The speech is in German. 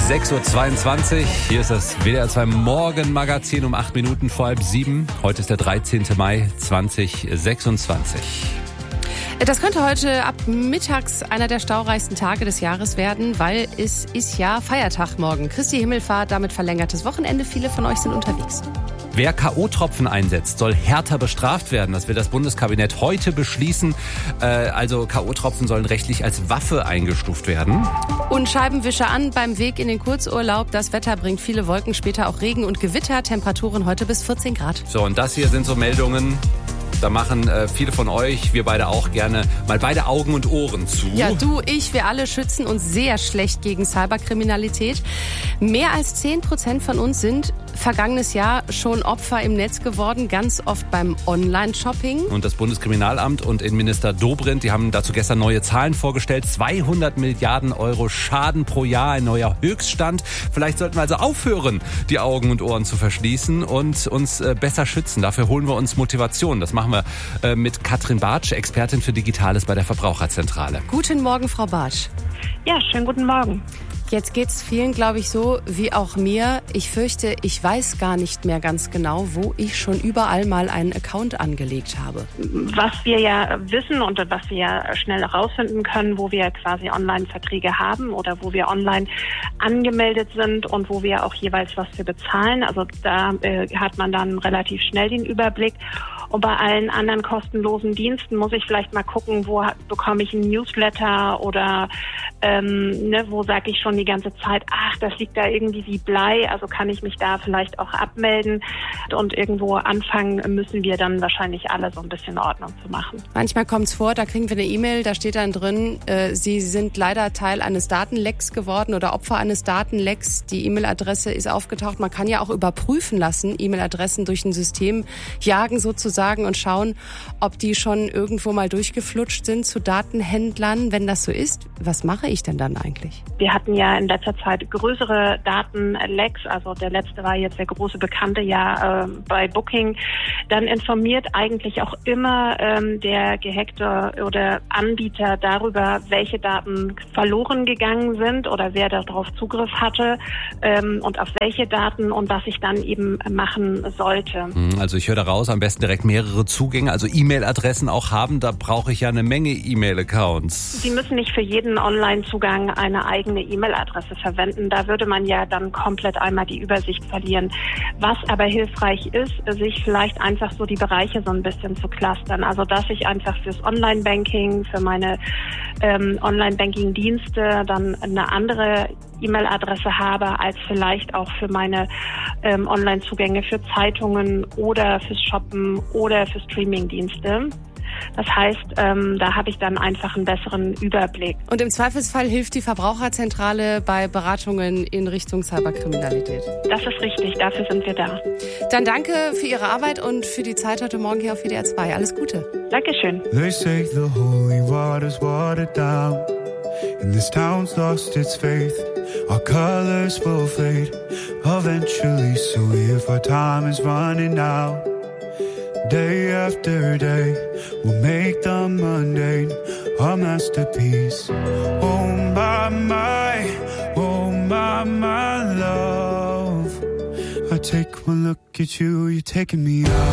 6.22 Uhr, hier ist das WDR 2 Morgenmagazin um 8 Minuten vor halb 7. Heute ist der 13. Mai 2026. Das könnte heute ab mittags einer der staureichsten Tage des Jahres werden, weil es ist ja Feiertag morgen. Christi Himmelfahrt, damit verlängertes Wochenende. Viele von euch sind unterwegs. Wer K.O.-Tropfen einsetzt, soll härter bestraft werden. Das will das Bundeskabinett heute beschließen. Also K.O.-Tropfen sollen rechtlich als Waffe eingestuft werden. Und Scheibenwischer an beim Weg in den Kurzurlaub. Das Wetter bringt viele Wolken, später auch Regen und Gewitter. Temperaturen heute bis 14 Grad. So, und das hier sind so Meldungen. Da machen viele von euch, wir beide auch, gerne mal beide Augen und Ohren zu. Ja, du, ich, wir alle schützen uns sehr schlecht gegen Cyberkriminalität. Mehr als 10% von uns sind vergangenes Jahr schon Opfer im Netz geworden, ganz oft beim Online-Shopping. Und das Bundeskriminalamt und Innenminister Dobrindt, die haben dazu gestern neue Zahlen vorgestellt. 200 Milliarden Euro Schaden pro Jahr, ein neuer Höchststand. Vielleicht sollten wir also aufhören, die Augen und Ohren zu verschließen und uns besser schützen. Dafür holen wir uns Motivation. Das machen wir mit Katrin Bartsch, Expertin für Digitales bei der Verbraucherzentrale. Guten Morgen, Frau Bartsch. Ja, schönen guten Morgen. Jetzt geht's vielen, glaube ich, so wie auch mir. Ich fürchte, ich weiß gar nicht mehr ganz genau, wo ich schon überall mal einen Account angelegt habe. Was wir ja wissen und was wir ja schnell herausfinden können, wo wir quasi Online-Verträge haben oder wo wir online angemeldet sind und wo wir auch jeweils was für bezahlen. Also da hat man dann relativ schnell den Überblick. Und bei allen anderen kostenlosen Diensten muss ich vielleicht mal gucken, wo bekomme ich einen Newsletter oder wo sage ich schon die ganze Zeit, ach, das liegt da irgendwie wie Blei, also kann ich mich da vielleicht auch abmelden. Und irgendwo anfangen müssen wir dann wahrscheinlich alle so ein bisschen Ordnung zu machen. Manchmal kommt's vor, da kriegen wir eine E-Mail, da steht dann drin, Sie sind leider Teil eines Datenlecks geworden oder Opfer eines Datenlecks. Die E-Mail-Adresse ist aufgetaucht. Man kann ja auch überprüfen lassen, E-Mail-Adressen durch ein System jagen sozusagen und schauen, ob die schon irgendwo mal durchgeflutscht sind zu Datenhändlern. Wenn das so ist, was mache ich denn dann eigentlich? Wir hatten ja in letzter Zeit größere Datenlecks, also der letzte war jetzt der große bekannte bei Booking. Dann informiert eigentlich auch immer der gehackte oder Anbieter darüber, welche Daten verloren gegangen sind oder wer darauf Zugriff hatte und auf welche Daten und was ich dann eben machen sollte. Also ich höre daraus, am besten direkt mehrere Zugänge, also E-Mail-Adressen auch haben. Da brauche ich ja eine Menge E-Mail-Accounts. Sie müssen nicht für jeden Online-Zugang eine eigene E-Mail-Adresse verwenden. Da würde man ja dann komplett einmal die Übersicht verlieren. Was aber hilfreich ist, sich vielleicht einfach so die Bereiche so ein bisschen zu clustern. Also dass ich einfach fürs Online-Banking, für meine Online-Banking-Dienste dann eine andere E-Mail-Adresse habe, als vielleicht auch für meine Online-Zugänge für Zeitungen oder fürs Shoppen oder für Streaming-Dienste. Das heißt, da habe ich dann einfach einen besseren Überblick. Und im Zweifelsfall hilft die Verbraucherzentrale bei Beratungen in Richtung Cyberkriminalität. Das ist richtig, dafür sind wir da. Dann danke für Ihre Arbeit und für die Zeit heute Morgen hier auf WDR 2. Alles Gute. Dankeschön. They say the holy water's watered down and this town's lost its faith. Our colors will fade eventually, so if our time is running out, day after day, we'll make the mundane a masterpiece. Oh my love. I take one look at you, you're taking me out.